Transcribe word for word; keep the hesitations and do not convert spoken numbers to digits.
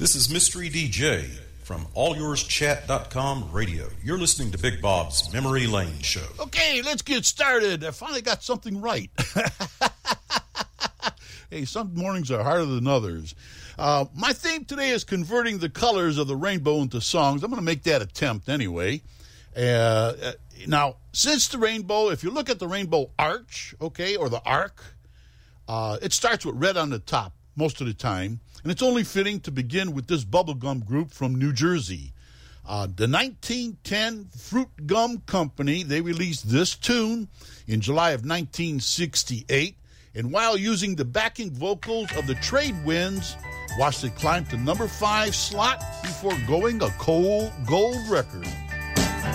This is Mystery D J from all yours chat dot com radio. You're listening to Big Bob's Memory Lane Show. Okay, let's get started. I finally got something right. Hey, some mornings are harder than others. Uh, my theme today is converting the colors of the rainbow into songs. I'm going to make that attempt anyway. Uh, now, since the rainbow, if you look at the rainbow arch, okay, or the arc, uh, it starts with red on the top most of the time. And it's only fitting to begin with this bubblegum group from New Jersey. Uh, the nineteen ten Fruit Gum Company, they released this tune in July of nineteen sixty-eight. And while using the backing vocals of the Trade Winds, watched it climb to number five slot before going a cold gold record.